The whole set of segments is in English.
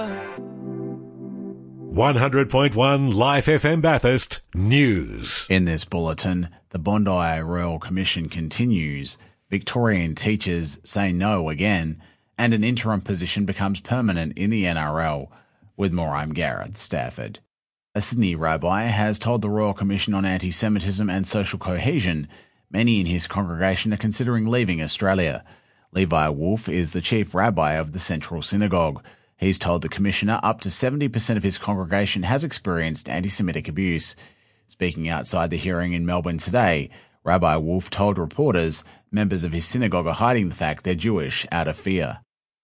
100.1 Life FM Bathurst News. In this bulletin, the Bondi Royal Commission continues, Victorian teachers say no again, and an interim position becomes permanent in the NRL. With more, I'm Gareth Stafford. A Sydney rabbi has told the Royal Commission on Anti-Semitism and Social Cohesion many in his congregation are considering leaving Australia. Levi Wolf is the chief rabbi of the Central Synagogue. He's told the commissioner up to 70% of his congregation has experienced anti-Semitic abuse. Speaking outside the hearing in Melbourne today, Rabbi Wolf told reporters members of his synagogue are hiding the fact they're Jewish out of fear.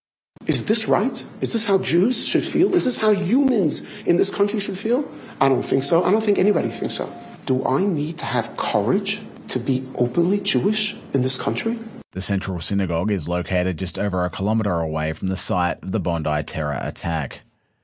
Is this right? Is this how Jews should feel? Is this how humans in this country should feel? I don't think so. I don't think anybody thinks so. Do I need to have courage to be openly Jewish in this country? The Central Synagogue is located just over a kilometre away from the site of the Bondi terror attack.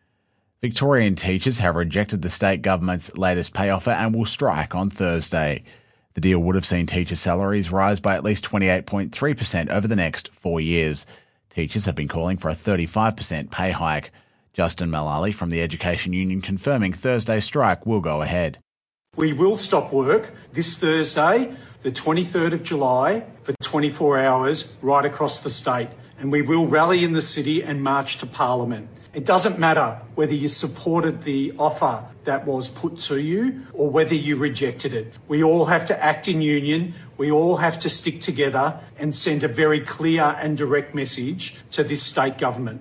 Victorian teachers have rejected the state government's latest pay offer and will strike on Thursday. The deal would have seen teacher salaries rise by at least 28.3% over the next 4 years. Teachers have been calling for a 35% pay hike. Justin Mullally from the Education Union confirming Thursday's strike will go ahead. We will stop work this Thursday, the 23rd of July, for 24 hours right across the state. And we will rally in the city and march to Parliament. It doesn't matter whether you supported the offer that was put to you or whether you rejected it. We all have to act in union. We all have to stick together and send a very clear and direct message to this state government.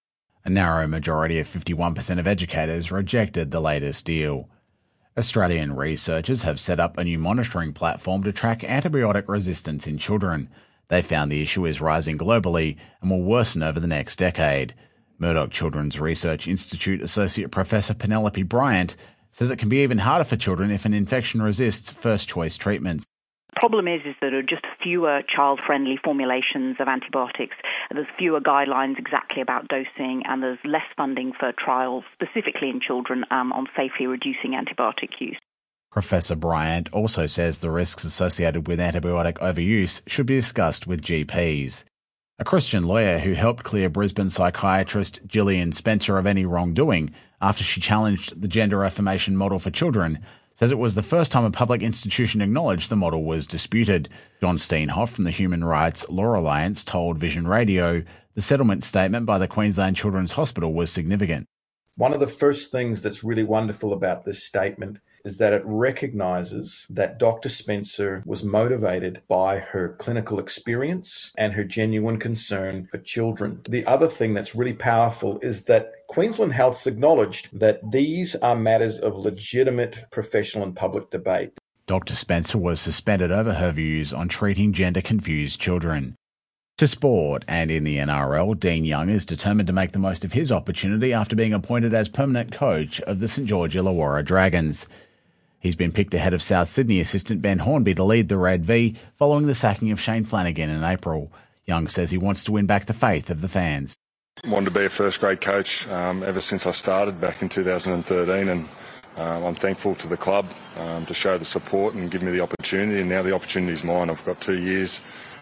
A narrow majority of 51% of educators rejected the latest deal. Australian researchers have set up a new monitoring platform to track antibiotic resistance in children. They found the issue is rising globally and will worsen over the next decade. Murdoch Children's Research Institute Associate Professor Penelope Bryant says it can be even harder for children if an infection resists first-choice treatments. The problem is that there are just fewer child-friendly formulations of antibiotics. There's fewer guidelines exactly about dosing, and there's less funding for trials, specifically in children, on safely reducing antibiotic use. Professor Bryant also says the risks associated with antibiotic overuse should be discussed with GPs. A Christian lawyer who helped clear Brisbane psychiatrist Gillian Spencer of any wrongdoing after she challenged the gender affirmation model for children says it was the first time a public institution acknowledged the model was disputed. John Steenhoff from the Human Rights Law Alliance told Vision Radio the settlement statement by the Queensland Children's Hospital was significant. One of the first things that's really wonderful about this statement is that it recognises that Dr. Spencer was motivated by her clinical experience and her genuine concern for children. The other thing that's really powerful is that Queensland Health's acknowledged that these are matters of legitimate professional and public debate. Dr. Spencer was suspended over her views on treating gender-confused children. To sport, and in the NRL, Dean Young is determined to make the most of his opportunity after being appointed as permanent coach of the St George Illawarra Dragons. He's been picked ahead of South Sydney assistant Ben Hornby to lead the Red V following the sacking of Shane Flanagan in April. Young says he wants to win back the faith of the fans. I wanted to be a first-grade coach ever since I started back in 2013, and I'm thankful to the club to show the support and give me the opportunity, and now the opportunity is mine. I've got 2 years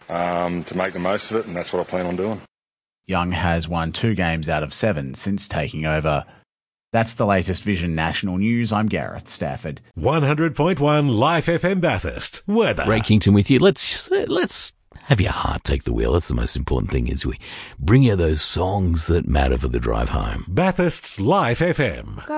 to make the most of it, and that's what I plan on doing. Young has won 2 games out of 7 since taking over. That's the latest Vision National News. I'm Gareth Stafford. 100.1 Life FM Bathurst. Weather. Ray Kington with you. Let's have your heart take the wheel. That's the most important thing, is we bring you those songs that matter for the drive home. Bathurst's Life FM.